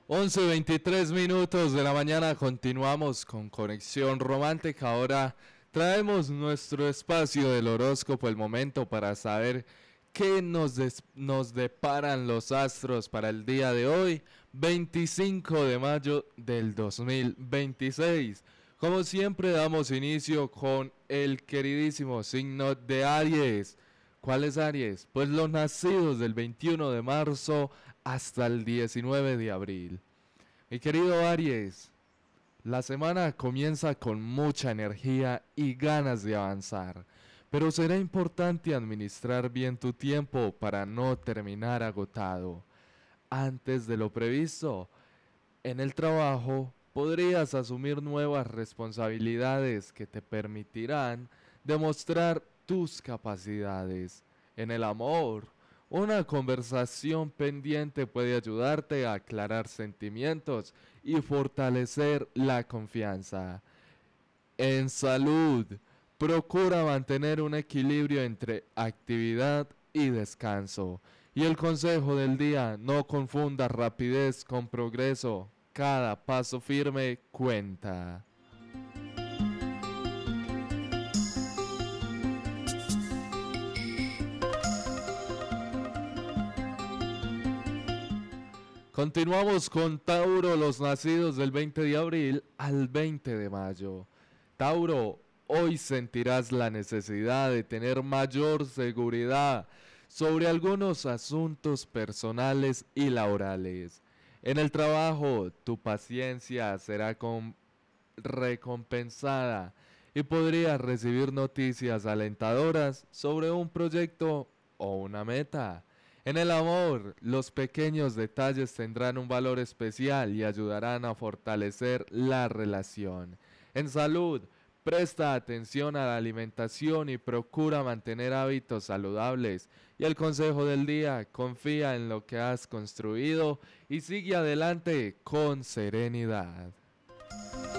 11:23 de la mañana, continuamos con Conexión Romántica. Ahora traemos nuestro espacio del horóscopo, el momento para saber qué nos deparan los astros para el día de hoy, 25 de mayo del 2026. Como siempre, damos inicio con el queridísimo signo de Aries. ¿Cuál es Aries? Pues los nacidos del 21 de marzo hasta el 19 de abril. Mi querido Aries, la semana comienza con mucha energía y ganas de avanzar, pero será importante administrar bien tu tiempo para no terminar agotado. Antes de lo previsto, en el trabajo podrías asumir nuevas responsabilidades que te permitirán demostrar tus capacidades. En el amor, una conversación pendiente puede ayudarte a aclarar sentimientos y fortalecer la confianza. En salud, procura mantener un equilibrio entre actividad y descanso. Y el consejo del día, no confunda rapidez con progreso. Cada paso firme cuenta. Continuamos con Tauro, los nacidos del 20 de abril al 20 de mayo. Tauro, hoy sentirás la necesidad de tener mayor seguridad sobre algunos asuntos personales y laborales. En el trabajo, tu paciencia será recompensada y podrías recibir noticias alentadoras sobre un proyecto o una meta. En el amor, los pequeños detalles tendrán un valor especial y ayudarán a fortalecer la relación. En salud, presta atención a la alimentación y procura mantener hábitos saludables. Y el consejo del día, confía en lo que has construido y sigue adelante con serenidad.